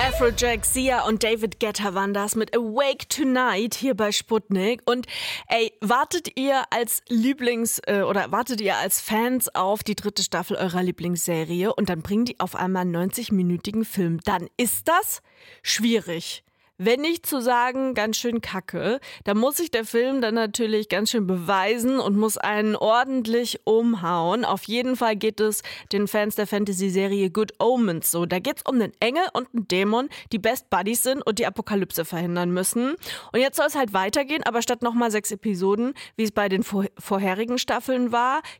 Afrojack, Sia und David Guetta waren das mit Awake Tonight hier bei Sputnik. Und wartet ihr als Fans auf die 3. Staffel eurer Lieblingsserie und dann bringen die auf einmal einen 90-minütigen Film, dann ist das schwierig. Wenn nicht zu sagen, ganz schön kacke, dann muss sich der Film dann natürlich ganz schön beweisen und muss einen ordentlich umhauen. Auf jeden Fall geht es den Fans der Fantasy-Serie Good Omens so. Da geht's um einen Engel und einen Dämon, die Best Buddies sind und die Apokalypse verhindern müssen. Und jetzt soll es halt weitergehen, aber statt nochmal 6 Episoden, wie es bei den vorherigen Staffeln war,